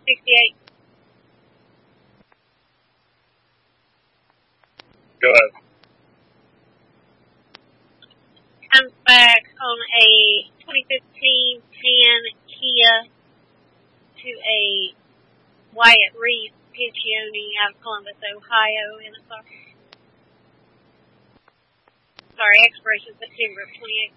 68. Go ahead. Comes back on a 2015 tan Kia to a Wyatt Reese Piccioni out of Columbus, Ohio. Sorry, expiration September of 28.